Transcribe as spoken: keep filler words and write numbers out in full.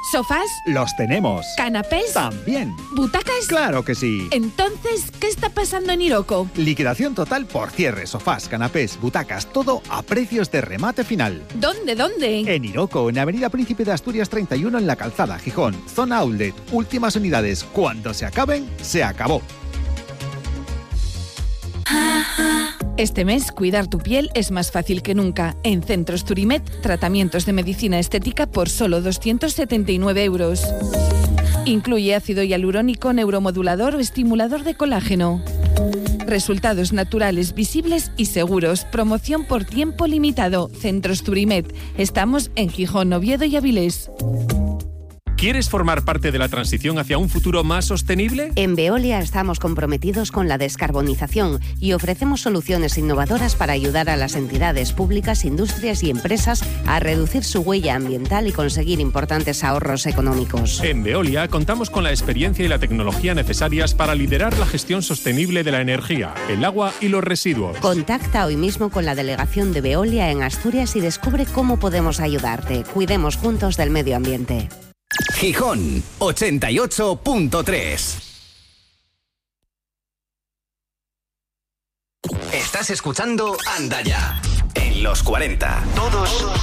¿Sofás? Los tenemos. ¿Canapés? También. ¿Butacas? Claro que sí. Entonces, ¿qué está pasando en Iroko? Liquidación total por cierre, sofás, canapés, butacas, todo a precios de remate final. ¿Dónde, dónde? En Iroko, en Avenida Príncipe de Asturias treinta y uno en La Calzada, Gijón. Zona Outlet. Últimas unidades. Cuando se acaben, se acabó. Este mes, cuidar tu piel es más fácil que nunca. En Centros Turimet, tratamientos de medicina estética por solo doscientos setenta y nueve euros. Incluye ácido hialurónico, neuromodulador o estimulador de colágeno. Resultados naturales, visibles y seguros. Promoción por tiempo limitado. Centros Turimet. Estamos en Gijón, Oviedo y Avilés. ¿Quieres formar parte de la transición hacia un futuro más sostenible? En Veolia estamos comprometidos con la descarbonización y ofrecemos soluciones innovadoras para ayudar a las entidades públicas, industrias y empresas a reducir su huella ambiental y conseguir importantes ahorros económicos. En Veolia contamos con la experiencia y la tecnología necesarias para liderar la gestión sostenible de la energía, el agua y los residuos. Contacta hoy mismo con la delegación de Veolia en Asturias y descubre cómo podemos ayudarte. Cuidemos juntos del medio ambiente. Gijón ochenta y ocho punto tres. Estás escuchando Anda Ya en los cuarenta. Todos